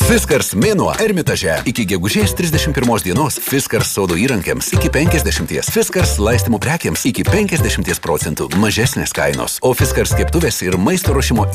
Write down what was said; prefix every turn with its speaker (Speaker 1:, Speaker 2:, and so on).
Speaker 1: Fiskars mėnuo Ermitaže. Iki gegužės 31 dienos Fiskars sodo įrankiams iki 50%. Fiskars laistymų prekiams iki 50% mažesnės kainos. O Fiskars keptuvės ir maisto ruošimo